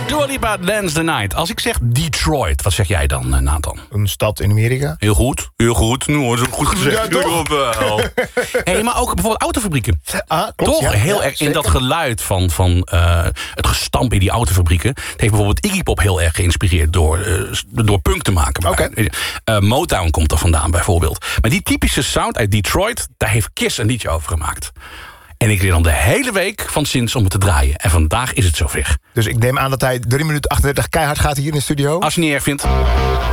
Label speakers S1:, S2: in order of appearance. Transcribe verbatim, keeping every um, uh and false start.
S1: Dua Lipa, Dance the Night. Als ik zeg Detroit, wat zeg jij dan, Nathan?
S2: Een stad in Amerika.
S1: Heel goed, heel goed. Nu zo goed gezegd.
S2: Ja, toch?
S1: Hey, maar ook bijvoorbeeld autofabrieken.
S2: Ah, klopt.
S1: Toch?
S2: Ja,
S1: heel
S2: ja,
S1: erg in
S2: zeker.
S1: dat geluid van, van uh, het gestamp in die autofabrieken. Het heeft bijvoorbeeld Iggy Pop heel erg geïnspireerd door, uh, door punk te maken.
S2: Oké.
S1: Okay. Uh, Motown komt er vandaan bijvoorbeeld. Maar die typische sound uit Detroit, daar heeft Kiss een liedje over gemaakt. En ik leer dan de hele week van sinds om het te draaien. En vandaag is het zover.
S2: Dus ik neem aan dat hij drie minuten achtendertig keihard gaat hier in de studio.
S1: Als je het niet erg vindt.